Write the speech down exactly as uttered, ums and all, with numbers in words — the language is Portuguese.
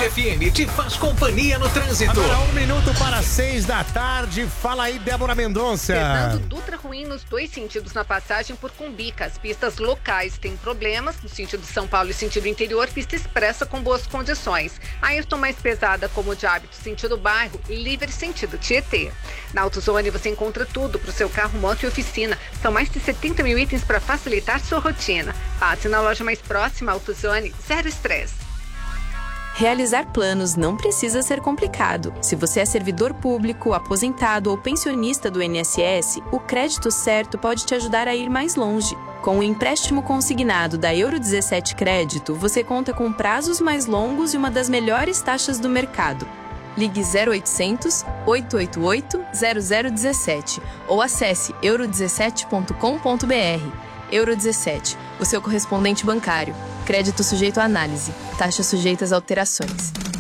Band F M te faz companhia no trânsito. Agora um minuto para seis da tarde. Fala aí, Débora Mendonça. Fernando Dutra ruim nos dois sentidos na passagem por Cumbica. As pistas locais têm problemas. No sentido São Paulo e sentido interior, pista expressa com boas condições. Ayrton mais pesada como de hábito, sentido bairro, livre sentido Tietê. Na AutoZone você encontra tudo para o seu carro, moto e oficina. São mais de setenta mil itens para facilitar sua rotina. Passe na loja mais próxima, AutoZone, zero estresse. Realizar planos não precisa ser complicado. Se você é servidor público, aposentado ou pensionista do I N S S, o crédito certo pode te ajudar a ir mais longe. Com o empréstimo consignado da Euro dezessete Crédito, você conta com prazos mais longos e uma das melhores taxas do mercado. Ligue zero oitocentos, oito oito oito, zero zero um sete ou acesse euro dezessete ponto com ponto br. Euro dezessete, o seu correspondente bancário. Crédito sujeito à análise. Taxas sujeitas a alterações.